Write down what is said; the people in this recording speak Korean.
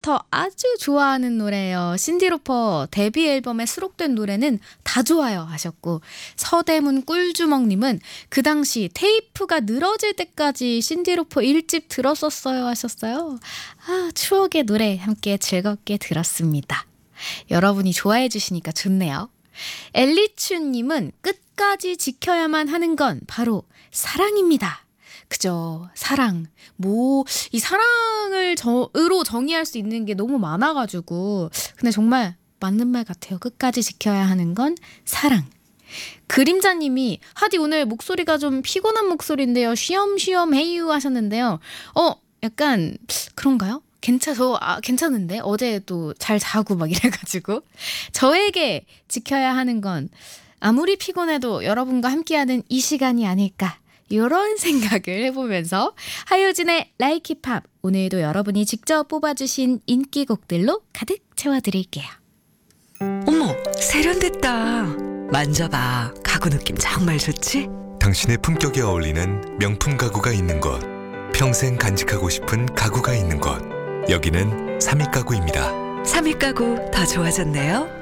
어려서부터 아주 좋아하는 노래예요. 신디 로퍼 데뷔 앨범에 수록된 노래는 다 좋아요 하셨고, 서대문 꿀주먹님은 그 당시 테이프가 늘어질 때까지 신디 로퍼 1집 들었었어요 하셨어요. 아, 추억의 노래 함께 즐겁게 들었습니다. 여러분이 좋아해 주시니까 좋네요. 엘리춘님은 끝까지 지켜야만 하는 건 바로 사랑입니다. 그죠. 사랑. 이 사랑을 으로 정의할 수 있는 게 너무 많아가지고. 근데 정말 맞는 말 같아요. 끝까지 지켜야 하는 건 사랑. 그림자님이 하디 오늘 목소리가 좀 피곤한 목소리인데요. 쉬엄쉬엄 해유 하셨는데요. 약간 그런가요? 괜찮은데? 어제도 잘 자고 막 이래가지고. 저에게 지켜야 하는 건 아무리 피곤해도 여러분과 함께하는 이 시간이 아닐까. 이런 생각을 해보면서 하효진의 라이키 팝, 오늘도 여러분이 직접 뽑아주신 인기곡들로 가득 채워드릴게요. 어머, 세련됐다. 만져봐. 가구 느낌 정말 좋지? 당신의 품격에 어울리는 명품 가구가 있는 곳, 평생 간직하고 싶은 가구가 있는 곳, 여기는 삼익가구입니다. 삼익 가구 더 좋아졌네요.